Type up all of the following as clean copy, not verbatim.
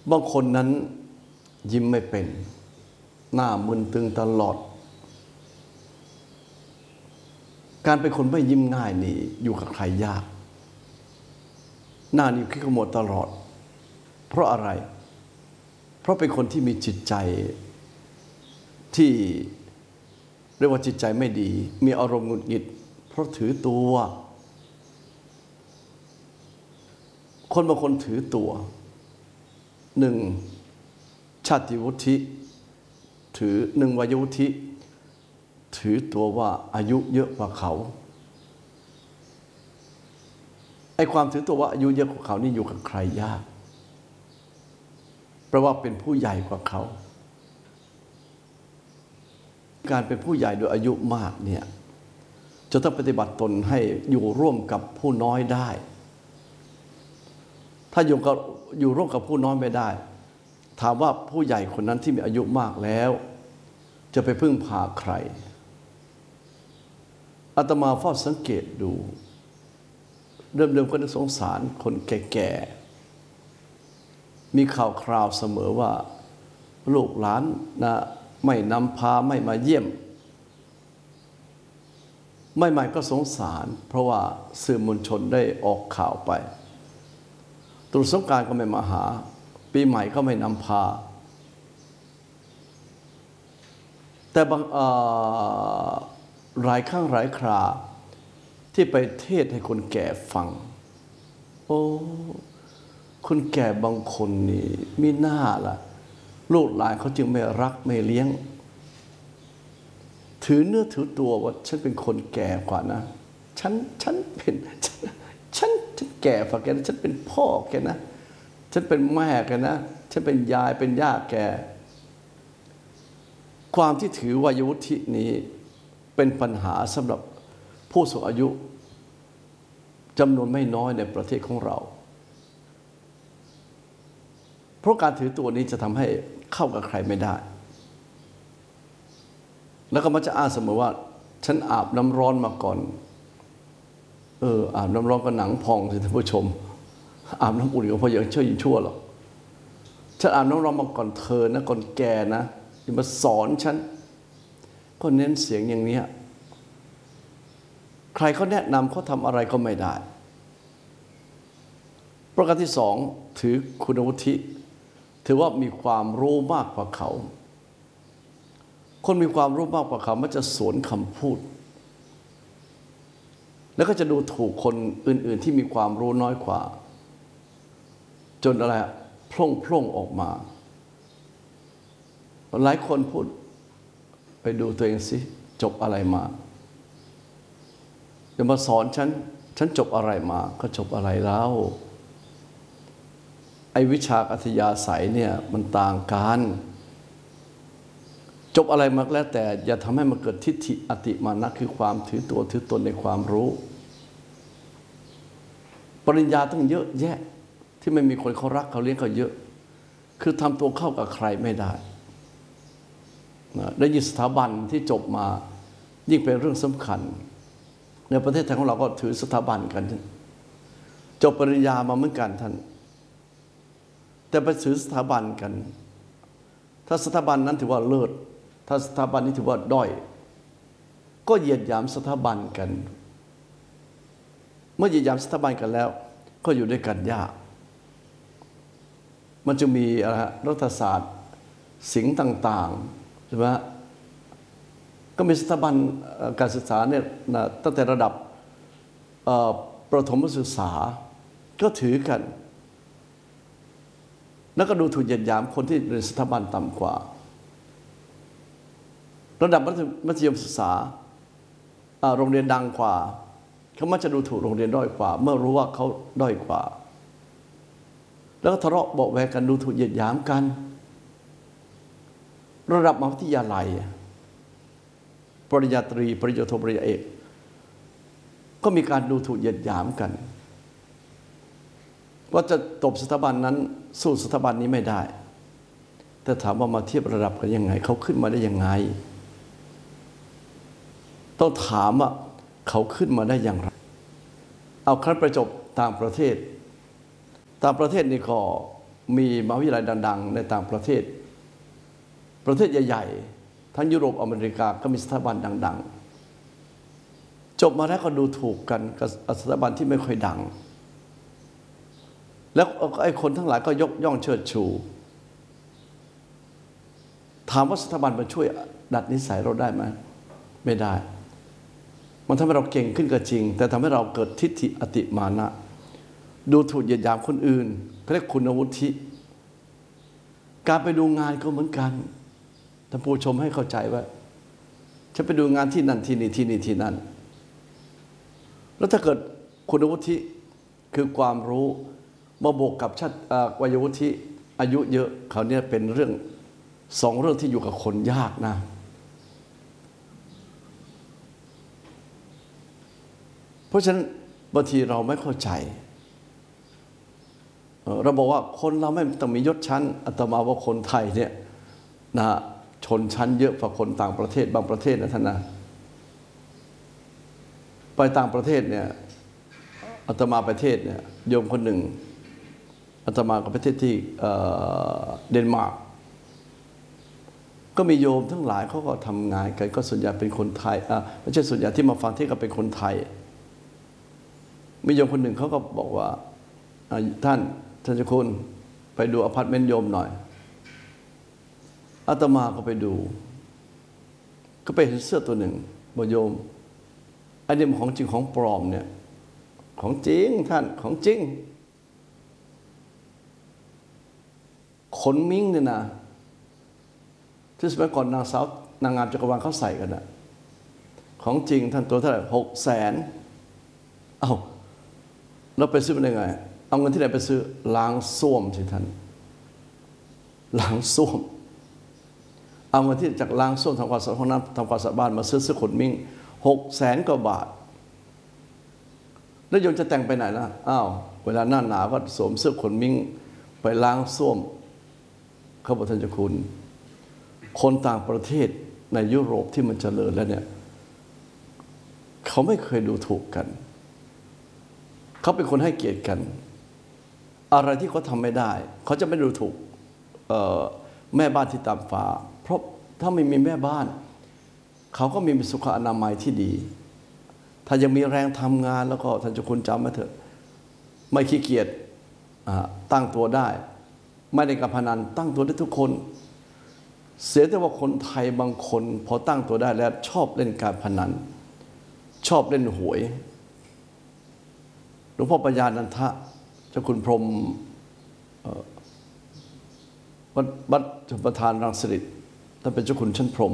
บางคนนั้นยิ้มไม่เป็นหน้ามึนตึงตลอดการเป็นคนไม่ยิ้มง่ายนี่อยู่กับใครยากหน้านี่ขี้ขมวดตลอดเพราะอะไรเพราะเป็นคนที่มีจิตใจที่เรียกว่าจิตใจไม่ดีมีอารมณ์หงุดหงิดเพราะถือตัวคนบางคนถือตัวหนึ่งชาติวุฒิถือหนึ่งวัยวุฒิถือตัวว่าอายุเยอะกว่าเขาไอ้ความถือตัวว่าอายุเยอะกว่าเขานี่อยู่กับใครยากเพราะว่าเป็นผู้ใหญ่กว่าเขาการเป็นผู้ใหญ่โดยอายุมากเนี่ยจะต้องปฏิบัติตนให้อยู่ร่วมกับผู้น้อยได้ถ้าอยู่ร่วมกับผู้น้อยไม่ได้ถามว่าผู้ใหญ่คนนั้นที่มีอายุมากแล้วจะไปพึ่งพาใครอาตมาเฝ้าสังเกตดูเริ่มก็นึกสงสารคนแก่ๆมีข่าวคราวเสมอว่าลูกหลานนะไม่นำพาไม่มาเยี่ยมไม่ก็สงสารเพราะว่าสื่อมวลชนได้ออกข่าวไปตรุษสงกรานต์ก็ไม่มาหาปีใหม่ก็ไม่นำพาแต่บางหลายครั้งหลายคราที่ไปเทศให้คนแก่ฟังโอ้คนแก่บางคนนี่มีหน้าล่ะลูกหลานเขาจึงไม่รักไม่เลี้ยงถือเนื้อถือตัวว่าฉันเป็นคนแก่กว่านะฉันแก่กว่าแกนะฉันเป็นพ่อแกนะฉันเป็นแม่แกนะฉันเป็นยายเป็นย่าแกความที่ถือวัยวุฒินี้เป็นปัญหาสำหรับผู้สูงอายุจำนวนไม่น้อยในประเทศของเราเพราะการถือตัวนี้จะทำให้เข้ากับใครไม่ได้แล้วก็มักจะอ้างเสมอว่าฉันอาบน้ำร้อนมาก่อนอาบน้ำร้อนก็หนังพองสิท่านผู้ชมอาบน้ำอุ่นก็พอยังช่วยยิ่งชั่วหรอกฉันอาบน้ำร้อนมาก่อนเธอนะก่อนแกนะอย่ามาสอนฉันก็เน้นเสียงอย่างนี้ใครเขาแนะนำเขาทำอะไรก็ไม่ได้ประการที่สองถือคุณวุฒิถือว่ามีความรู้มากกว่าเขาคนมีความรู้มากกว่าเขามันจะสวนคำพูดแล้วก็จะดูถูกคนอื่นๆที่มีความรู้น้อยกว่าจนอะไรพร่งออกมาหลายคนพูดไปดูตัวเองสิจบอะไรมาจะมาสอนฉันจบอะไรมาก็จบอะไรแล้วไอ้วิชาอัธยาศัยเนี่ยมันต่างกันจบอะไรมาแล้วแต่อย่าทำให้มันเกิดทิฏฐิอติมานะคือความถือตัวถือตนในความรู้ปริญญาตั้งเยอะแยะที่ไม่มีคนเขารักเขาเลี้ยงเขาเยอะคือทำตัวเข้ากับใครไม่ได้ได้ยินสถาบันที่จบมายิ่งเป็นเรื่องสำคัญในประเทศไทยของเราก็ถือสถาบันกันจบปริญญามาเหมือนกันท่านแต่ไปถือสถาบันกันถ้าสถาบันนั้นถือว่าเลิศถ้าสถาบันนี้ถือว่าด้อยก็เหยียดหยามสถาบันกันเมื่อเหยียดหยามสถาบันกันแล้วก็อยู่ด้วยกันยากมันจะมีรัฐศาสตร์สิ่งต่างๆใช่ไหมก็มีสถาบันการศึกษาเนี่ยตั้งแต่ระดับประถมศึกษาก็ถือกันแล้วก็ดูถูกเหยียดหยามคนที่เรียนสถาบันต่ำกว่าระดับมัธยมศึกษาโรงเรียนดังกว่าเขามักจะดูถูกโรงเรียนด้อยกว่าเมื่อรู้ว่าเขาด้อยกว่าแล้วก็ทะเลาะเบาะแวงกันดูถูกเหยียดหยามกันระดับมหาวิทยาลัยปริญญาตรีปริญญาโทปริญญาเอกก็มีการดูถูกเหยียดหยามกันว่าจะตบสถาบันนั้นสู้สถาบันนี้ไม่ได้แต่ถามว่ามาเทียบระดับกันยังไงเขาขึ้นมาได้ยังไงต้องถามว่าเขาขึ้นมาได้อย่างไรเอาขั้นประจบต่างประเทศนี่ก็มีมหาวิทยาลัยดังๆในต่างประเทศใหญ่ๆทั้งยุโรปอเมริกาก็มีสถาบันดังๆจบมาแล้วก็ดูถูกกันกับสถาบันที่ไม่ค่อยดังแล้วไอ้คนทั้งหลายก็ยกย่องเชิดชูถามว่าสถาบันมันช่วยดัดนิสัยเราได้ไหมไม่ได้มันทำให้เราเก่งขึ้นก็จริงแต่ทำให้เราเกิดทิฏฐิอติมานะดูถูกเหยียดหยามคนอื่นเขาเรียกคุณวุฒิการไปดูงานก็เหมือนกันท่านผู้ชมให้เข้าใจว่าฉันไปดูงานที่นั่นที่นี่ที่นี่ที่นั่นแล้วถ้าเกิดคุณวุฒิคือความรู้มาบวกกับวัยวุฒิอายุเยอะเขาเนี่ยเป็นเรื่องสองเรื่องที่อยู่กับคนยากนะเพราะฉะนั้นบางทีเราไม่เข้าใจเราบอกว่าคนเราไม่ต้องมียศชั้นอาตมาว่าคนไทยเนี่ยนะชนชั้นเยอะกว่าคนต่างประเทศบางประเทศนะท่านนะไปต่างประเทศเนี่ยอาตมาประเทศเนี่ยโยมคนหนึ่งอาตมากับประเทศที่เดนมาร์กก็มีโยมทั้งหลายเขาก็ทำงานกันก็ส่วนใหญ่เป็นคนไทยไม่ใช่ส่วนใหญ่ที่มาฟังที่ก็เป็นคนไทยมีโยมคนหนึ่งเขาก็บอกว่าท่านเจ้าคุณไปดูอพาร์ตเมนต์โยมหน่อยอาตมาก็ไปดูก็ไปเห็นเสื้อตัวหนึ่งบอกโยมอันนี้มันของจริงของปลอมเนี่ยของจริงท่านของจริงขนมิ้งเนี่ยนะที่สมัยก่อนนางงามจักรวาลเขาใส่กันนะของจริงท่านตัวเท่าไหร่600,000เราไปซื้อมันได้ไงเอาเงินที่ไหนไปซื้อล้างส้วมสิท่านล้างส้วมเอาเงินที่จากล้างส้วมทำความสะอาดห้องน้ำทำความสะอาดบ้านมาซื้อขนมิ้ง600,000 กว่าบาทแล้วโยมจะแต่งไปไหนล่ะเวลาหน้าหนาวก็สวมเสื้อขนมิ้งไปล้างส้วมเขาบอกท่านเจ้าคุณคนต่างประเทศในยุโรปที่มันเจริญแล้วเนี่ยเขาไม่เคยดูถูกกันเขาเป็นคนให้เกียรติกันอะไรที่เขาทำไม่ได้เขาจะไม่ดูถูกแม่บ้านที่ตามฟ้าเพราะถ้าไม่มีแม่บ้านเขาก็มีสุขอนามัยที่ดีถ้ายังมีแรงทำงานแล้วก็ท่านเจ้าคุณจำไว้เถอะไม่ขี้เกียจตั้งตัวได้ไม่ได้การพนันตั้งตัวได้ทุกคนเสียแต่ว่าคนไทยบางคนพอตั้งตัวได้แล้วชอบเล่นการพนันชอบเล่นหวยหลวงพ่อปัญญานันทะเจ้าคุณพรหมวัดประธานรังสิตท่านเป็นเจ้าคุณชั้นพรหม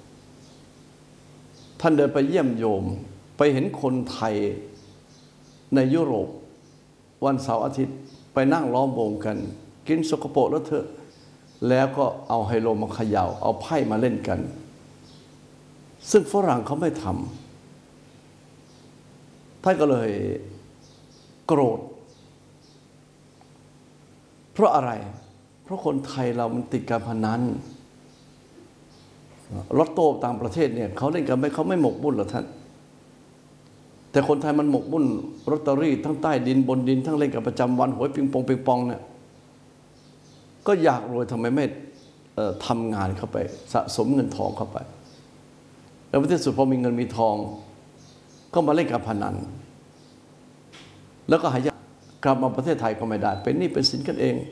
ท่านเดินไปเยี่ยมโยมไปเห็นคนไทยในยุโรปวันเสาร์อาทิตย์ไปนั่งล้อมวงกันกินสกปรกแล้วเถอะแล้วก็เอาไฮโลมาเขย่าเอาไพ่มาเล่นกันซึ่งฝรั่งเขาไม่ทำท่านก็เลยโกรธเพราะอะไรเพราะคนไทยเรามันติดการพนันลอตโต้ต่างประเทศเนี่ยเขาเล่นกันไม่เขาไม่หมกมุ่นหรอกท่านแต่คนไทยมันหมกมุ่นลอตเตอรี่ทั้งใต้ดินบนดินทั้งเล่นกันประจำวันหวยปิงปองเนี่ยก็อยากรวยทำไมไม่ทำงานเข้าไปสะสมเงินทองเข้าไปแล้วในที่สุดพอมีเงินมีทองก็มาเล่นการพนันแล้วก็หายกลับมาประเทศไทยก็ไม่ได้เป็นหนี้เป็นสินกันเอง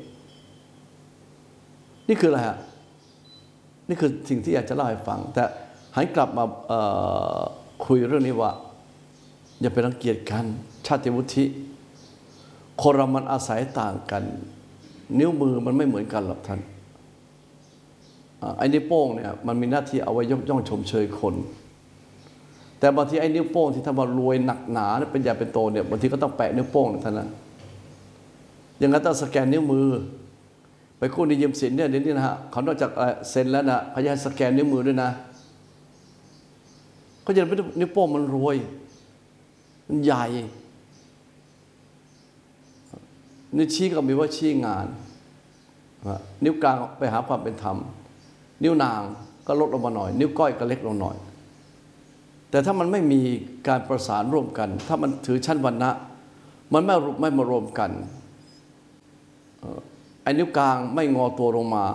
นี่คืออะไรฮะนี่คือสิ่งที่อยากจะเล่าให้ฟังแต่หันกลับมาคุยเรื่องนี้ว่าอย่าไปรังเกียจกันชาติวุฒิคนเรามันอาศัยต่างกันนิ้วมือมันไม่เหมือนกันหรอกท่านไอ้นิ้วโป้งเนี่ยมันมีหน้าที่เอาไว้ยกย่องชมเชยคนแต่บางทีไอ้นิ้วโป้งที่ถ้าว่ารวยหนักหนาเป็นใหญ่เป็นโตเนี่ยบางทีก็ต้องแปะนิ้วโป้งนะท่านนะอย่างนั้นต้องสแกนนิ้วมือไปกู้หนี้ยืมสินเนี่ยเดี๋ยวนี้นะฮะเขานอกจากเซ็นแล้วนะเขาจะให้สแกนนิ้วมือด้วยนะเขาจะเป็นนิ้วโป้งมันรวยมันใหญ่นิ้วชี้ก็มีว่าชี้งานนิ้วกลางไปหาความเป็นธรรมนิ้วนางก็ลดลงมาหน่อยนิ้วก้อยก็เล็กลงหน่อยแต่ถ้ามันไม่มีการประสานร่วมกันถ้ามันถือชั้นวรรณะมันไม่มารวมกันไอ้นิ้วกลางไม่งอตัวลงมา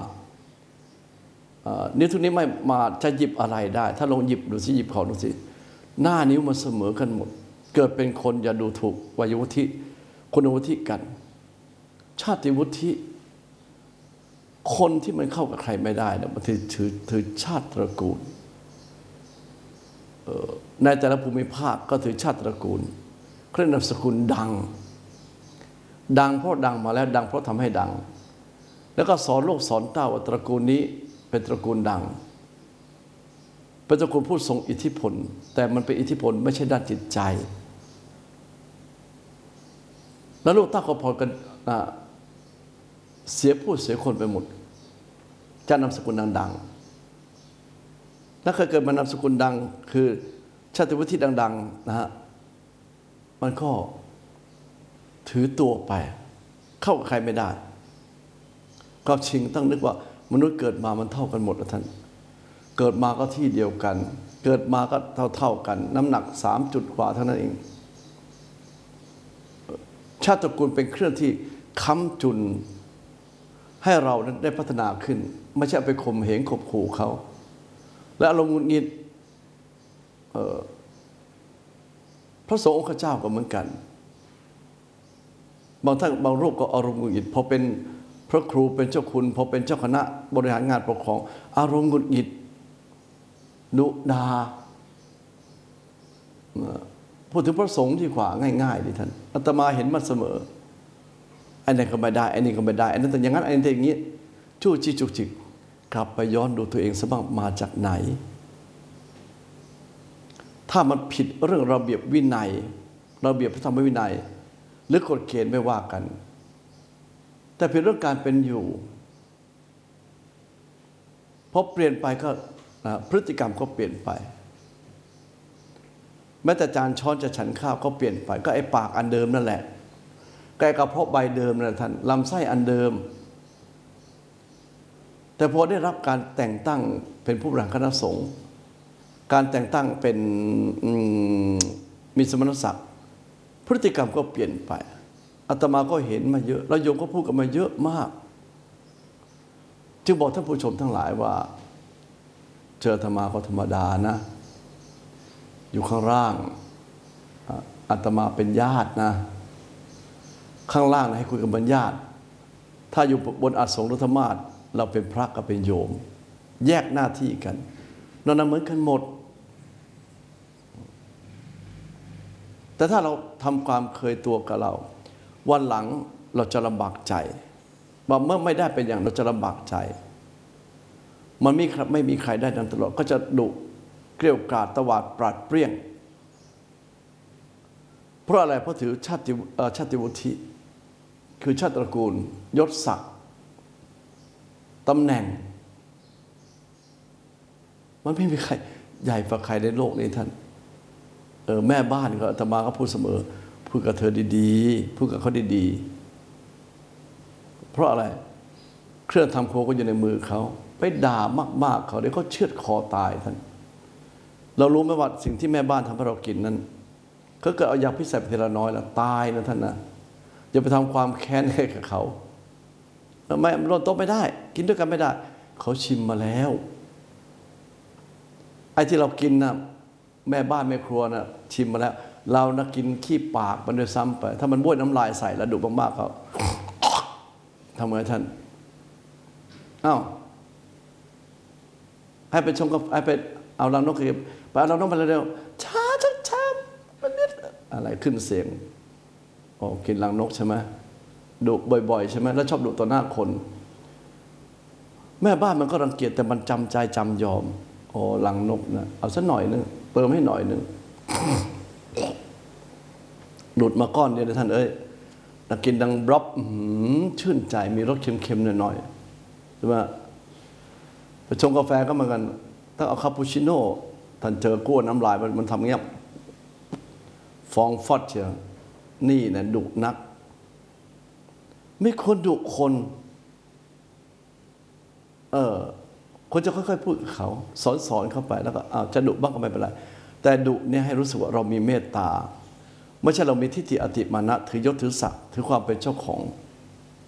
นิ้วทุกนี้ไม่มาจะหยิบอะไรได้ถ้าลองหยิบดูสิหยิบเขาดูสิหน้านิ้วมันเสมอกันหมดเกิดเป็นคนอย่าดูถูกวัยวุฒิคุณวุฒิกันชาติวุฒิคนที่มันเข้ากับใครไม่ได้เนี่ยมันถือชาติตระกูลในแต่ละภูมิภาคก็ถือชาติตระกูลเครื่องนามสกุลดังเพราะดังมาแล้วดังเพราะทำให้ดังแล้วก็สอนโลกสอนเต้าว่าตระกูลนี้เป็นตระกูลดังเป็นตระกูลผู้ทรงอิทธิพลแต่มันเป็นอิทธิพลไม่ใช่ด้านจิตใจแล้วลูกเต้าก็พอกันเสียผู้เสียคนไปหมดจะนามสกุลดังๆแล้วเคยเกิดมานามสกุลดังคือชาติวุฒิดังๆนะฮะมันก็ถือตัวไปเข้ากับใครไม่ได้ก็ชิงต้องนึกว่ามนุษย์เกิดมามันเท่ากันหมดนะท่านเกิดมาก็ที่เดียวกันเกิดมาก็เท่ากันน้ำหนัก3 จุดกว่าเท่านั้นเองชาติตระกูลเป็นเครื่องที่ค้ำจุนให้เรานั้นได้พัฒนาขึ้นไม่ใช่ไปข่มเหงข่มขู่เขาและอารมณ์หงุดหงิดพระสงฆ์องค์เจ้าก็เหมือนกันบางท่านบางรูปก็อารมณ์หงุดหงิดพอเป็นพระครูเป็นเจ้าคุณพอเป็นเจ้าคณะบริหารงานปกครองอารมณ์หงุดหงิดดุดาพูดถึงพระสงฆ์ดีกว่าง่ายๆดิท่านอาตมาเห็นมาเสมอไอ้นี่ก็ไม่ได้ไอ้นี่ก็ไม่ได้ไอ้นั่นแต่อย่างนั้นไอ้นี่อย่างนี้จู้จี้จุกจิกกลับไปย้อนดูตัวเองซะบ้างมาจากไหนถ้ามันผิดเรื่องระเบียบวินัยระเบียบพระธรรมวินัยหรือกฎเกณฑ์ไม่ว่ากันแต่เป็นเรื่องการเป็นอยู่พอเปลี่ยนไปก็พฤติกรรมก็เปลี่ยนไปแม้แต่จานช้อนจะฉันข้าวก็เปลี่ยนไปก็ไอ้ปากอันเดิมนั่นแหละแกกระเพาะใบเดิมนั่นแหละท่านลำไส้อันเดิมแต่พอได้รับการแต่งตั้งเป็นผู้บริหารคณะสงฆ์การแต่งตั้งเป็นมีสมณศักดิ์พฤติกรรมก็เปลี่ยนไปอาตมาก็เห็นมาเยอะแล้วโยมก็พูดกันมาเยอะมากจึงบอกท่านผู้ชมทั้งหลายว่าเจออาตมาก็ธรรมดานะอยู่ข้างล่างอาตมาเป็นญาตินะข้างล่างให้คุยกันเป็นญาติถ้าอยู่บนอาสงฆ์หรือธรรมาสน์เราเป็นพระกับเป็นโยมแยกหน้าที่กันนอนเหมือนกันหมดแต่ถ้าเราทำความเคยตัวกับเราวันหลังเราจะลำบากใจว่าเมื่อไม่ได้เป็นอย่างเราจะลำบากใจมันไม่มีใครได้ดังตลอดก็จะดุเกลี้ยกล่อมตวาดปราดเปรี้ยงเพราะอะไรเพราะถือชาติวุฒิคือชาติตระกูลยศศักดิ์ตำแหน่งมันไม่มีใครใหญ่กว่าใครในโลกนี้ท่านแม่บ้านก็อาตมาก็พูดเสมอพูดกับเธอดีๆพูดกับเขาดีๆเพราะอะไรเครื่องทำโคก็อยู่ในมือเขาไปด่ามากๆเขาเดี๋ยวเขาเชือดคอตายท่านเรารู้ไหมว่าสิ่งที่แม่บ้านทำให้เรากินนั้นก็เกิดเอายาพิษใส่ไปทีละน้อยแล้วตายนะท่านนะอย่าไปทำความแค้นให้กับเขาไม่ร่วมโต๊ะไม่ได้กินด้วยกันไม่ได้เขาชิมมาแล้วไอ้ที่เรากินนะแม่บ้านแม่ครัวนะชิมมาแล้วเรานะกินขี้ปากมันด้วยซ้ำไปถ้ามันบ้วนน้ำลายใส่แล้วดุมากๆเขาทำไงท่านอ้าวให้ไปชมกับให้ไปเอารังนกเก็บไปเอารังนกมาเร็วๆช้ามันนิดอะไรขึ้นเสียงอ๋อกินรังนกใช่ไหมดุบ่อยๆใช่ไหมแล้วชอบดุต่อหน้าคนแม่บ้านมันก็รังเกียจแต่มันจำใจจำยอมโอ้รังนกนะเอาสักหน่อยนึงเติมให้หน่อยนึงดูดมาก้อนเดียวนะท่านแต่กินดังบล็อบชื่นใจมีรสเค็มๆหน่อยๆใช่ไหมไปชงกาแฟก็เหมือนกันถ้าเอาคาปูชิโน่ท่านเจอกั้วน้ำลายมันทำเงี้ยฟองฟอดเชียวนี่นะดุนักไม่ควรดุคนคนจะค่อยๆพูดกับเขาสอนเข้าไปแล้วก็จะดุบ้างก็ไม่เป็นไรแต่ดุเนี่ยให้รู้สึกว่าเรามีเมตตาไม่ใช่เรามีทิฏฐิอติมานะถือยศถือศักดิ์ถือความเป็นเจ้าของ